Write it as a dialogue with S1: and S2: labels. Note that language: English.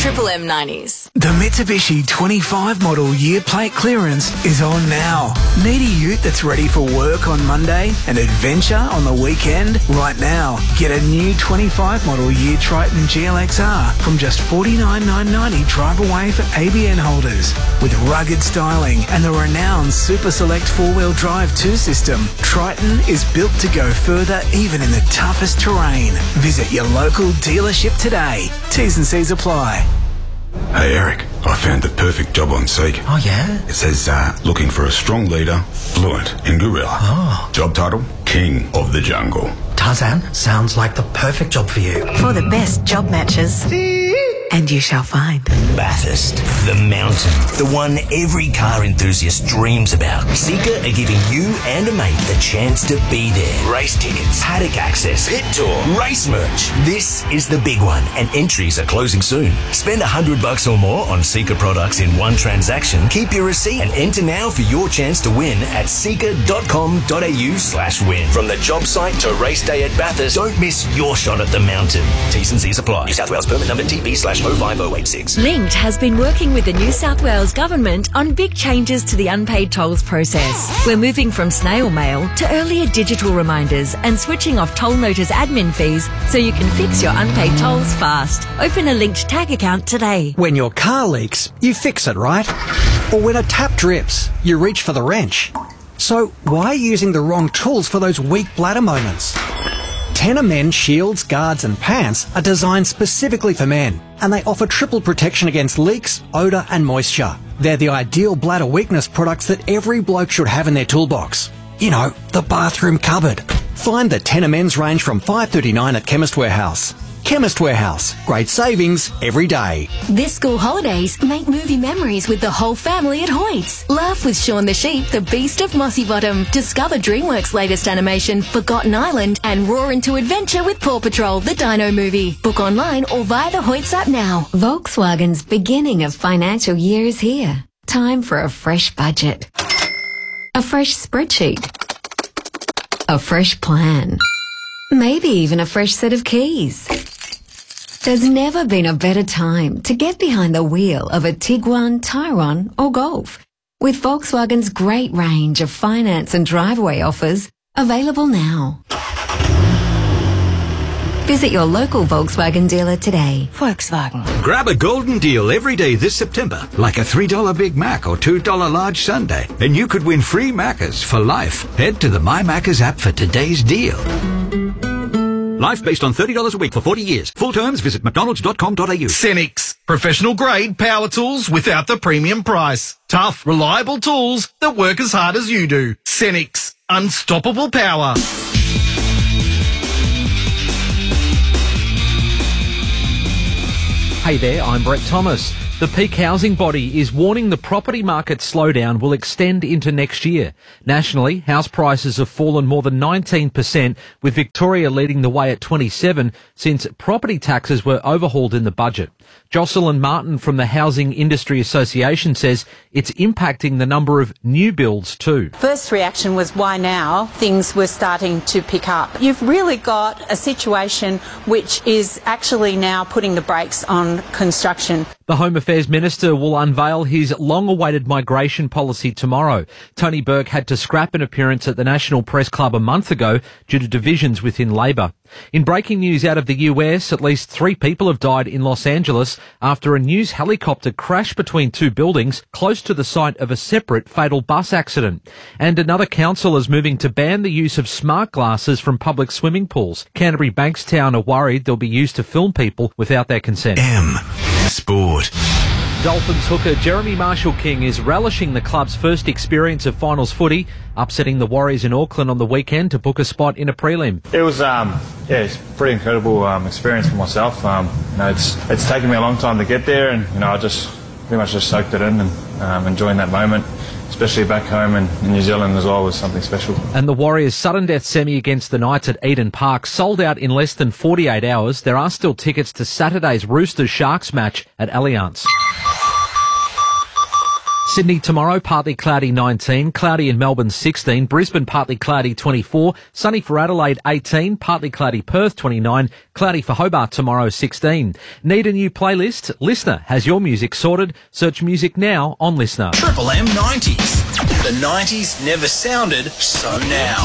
S1: Triple M 90s.
S2: The Mitsubishi 25 model year plate clearance is on now. Need a ute that's ready for work on Monday and adventure on the weekend? Right now, get a new 25 model year Triton GLXR from just $49,990 drive away for ABN holders. With rugged styling and the renowned Super Select 4-wheel drive 2 system, Triton is built to go further even in the toughest terrain. Visit your local dealership today. T's and C's apply.
S3: Hey Eric, I found the perfect job on Seek.
S4: Oh yeah?
S3: It says, looking for a strong leader, fluent in gorilla.
S4: Oh.
S3: Job title, King of the Jungle.
S4: Tarzan, sounds like the perfect job for you.
S5: For the best job matches. And you shall find.
S6: Bathurst, the mountain, the one every car enthusiast dreams about. Seeker are giving you and a mate the chance to be there. Race tickets, paddock access, pit tour, race merch. This is the big one, and entries are closing soon. Spend $100 or more on Seeker products in one transaction. Keep your receipt and enter now for your chance to win at seeker.com.au/win. From the job site to race day at Bathurst, don't miss your shot at the mountain. T's and C's apply. New South Wales permit number TB/05086.
S7: Linked has been working with the New South Wales Government on big changes to the unpaid tolls process. We're moving from snail mail to earlier digital reminders and switching off toll notice admin fees so you can fix your unpaid tolls fast. Open a Linked tag account today.
S8: When your car leaks, you fix it, right? Or when a tap drips, you reach for the wrench. So why are you using the wrong tools for those weak bladder moments? Tenor Men shields, guards and pants are designed specifically for men, and they offer triple protection against leaks, odour and moisture. They're the ideal bladder weakness products that every bloke should have in their toolbox. You know, the bathroom cupboard. Find the Tenor Men's range from $5.39 at Chemist Warehouse. Chemist Warehouse. Great savings every day.
S9: This school holidays, make movie memories with the whole family at Hoyts. Laugh with Shaun the Sheep, the Beast of Mossy Bottom. Discover DreamWorks' latest animation, Forgotten Island, and roar into adventure with Paw Patrol, the Dino movie. Book online or via the Hoyts app now.
S10: Volkswagen's beginning of financial year is here. Time for a fresh budget. A fresh spreadsheet. A fresh plan. Maybe even a fresh set of keys. There's never been a better time to get behind the wheel of a Tiguan, Tyrone or Golf. With Volkswagen's great range of finance and driveway offers available now. Visit your local Volkswagen dealer today.
S5: Volkswagen.
S11: Grab a golden deal every day this September, like a $3 Big Mac or $2 large sundae, and you could win free Maccas for life. Head to the My Maccas app for today's deal. Life based on $30 a week for 40 years. Full terms, visit mcdonalds.com.au.
S12: Cenex. Professional grade power tools without the premium price. Tough, reliable tools that work as hard as you do. Cenex. Unstoppable power.
S13: Hey there, I'm Brett Thomas. The peak housing body is warning the property market slowdown will extend into next year. Nationally, house prices have fallen more than 19%, with Victoria leading the way at 27% since property taxes were overhauled in the budget. Jocelyn Martin from the Housing Industry Association says it's impacting the number of new builds too.
S14: First reaction was why now? Things were starting to pick up. You've really got a situation which is actually now putting the brakes on construction.
S13: The Home Affairs Minister will unveil his long-awaited migration policy tomorrow. Tony Burke had to scrap an appearance at the National Press Club a month ago due to divisions within Labor. In breaking news out of the US, at least 3 people have died in Los Angeles after a news helicopter crashed between 2 buildings close to the site of a separate fatal bus accident. And another council is moving to ban the use of smart glasses from public swimming pools. Canterbury Bankstown are worried they'll be used to film people without their consent.
S3: Sport.
S13: Dolphins hooker Jeremy Marshall-King is relishing the club's first experience of finals footy, upsetting the Warriors in Auckland on the weekend to book a spot in a prelim.
S15: It was, it's a pretty incredible experience for myself. It's taken me a long time to get there, and I just pretty much just soaked it in and enjoying that moment. Especially back home in New Zealand as well was something special.
S13: And the Warriors' sudden death semi against the Knights at Eden Park sold out in less than 48 hours. There are still tickets to Saturday's Roosters-Sharks match at Allianz. Sydney tomorrow, partly cloudy 19, cloudy in Melbourne 16, Brisbane partly cloudy 24, sunny for Adelaide 18, partly cloudy Perth 29, cloudy for Hobart tomorrow 16. Need a new playlist? Listener has your music sorted. Search music now on Listener.
S1: Triple M 90s. The 90s never sounded so now.